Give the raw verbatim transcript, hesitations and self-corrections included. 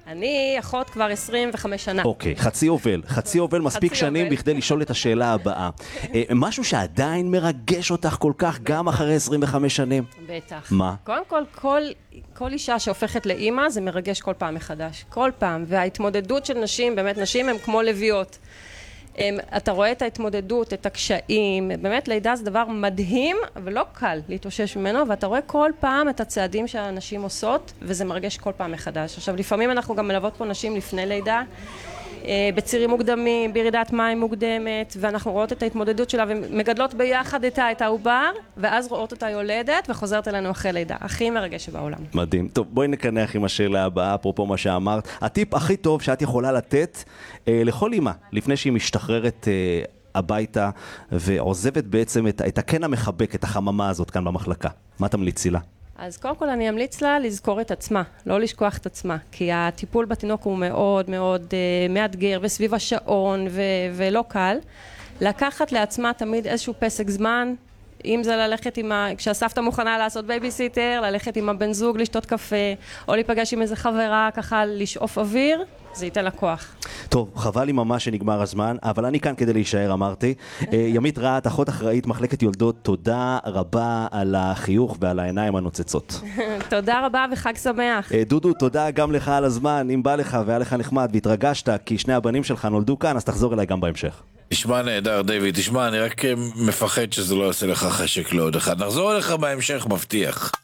אני אחות כבר עשרים וחמש שנה. אוקיי, חצי יובל. חצי יובל מספיק שנים בכדי לשאול את השאלה הבאה. משהו שעדיין מרגש אותך כל כך גם אחרי עשרים וחמש שנים? בטח. מה? קודם כל, כל, כל אישה שהופכת לאימא זה מרגש כל פעם מחדש. כל פעם. וההתמודדות של נשים, באמת נשים הן כמו לביאות. אתה רואה את ההתמודדות, את הקשיים, באמת לידה זה דבר מדהים, אבל לא קל להתאושש ממנו, ואתה רואה כל פעם את הצעדים שהנשים עושות, וזה מרגש כל פעם מחדש. עכשיו, לפעמים אנחנו גם מלוות פה נשים לפני לידה, בצירים מוקדמים, בירידת מים מוקדמת, ואנחנו רואות את ההתמודדות שלה, ומגדלות ביחד איתה את העובר, ואז רואות אותה יולדת, וחוזרת אלינו אחרי לידה. הכי מרגש שבעולם. מדהים. טוב, בואי נקנח עם השאלה הבאה, אפרופו מה שאמרת. הטיפ הכי טוב שאת יכולה לתת אה, לכל אמא, לפני שהיא משתחררת אה, הביתה, ועוזבת בעצם את, את הקן המחבק, את החממה הזאת כאן במחלקה. מה תמליצי לה? אז קודם כל אני אמליץ לה לזכור את עצמה, לא לשכוח את עצמה, כי הטיפול בתינוק הוא מאוד מאוד uh, מאתגר וסביב השעון ו- ולא קל. לקחת לעצמה תמיד איזשהו פסק זמן, אם זה ללכת עם ה... כשהסבתא מוכנה לעשות בייביסיטר, ללכת עם הבן זוג, לשתות קפה, או להיפגש עם איזה חברה, ככה לשאוף אוויר, זה ייתן לה כוח. טוב, חבל לי ממש שנגמר הזמן, אבל אני כאן כדי להישאר, אמרתי. ימית רהט, אחות אחראית מחלקת יולדות, תודה רבה על החיוך ועל העיניים הנוצצות. תודה רבה וחג שמח. דודו, תודה גם לך על הזמן, אם בא לך והיה לך נחמד והתרגשת, כי שני הבנים שלך נולדו כאן, אז תחזור אליי גם בהמשך. תשמע נהדר, דיוויד, תשמע, אני רק מפחד שזה לא יעשה לך חשק לעוד אחד. נחזור אליך בהמשך, מבטיח.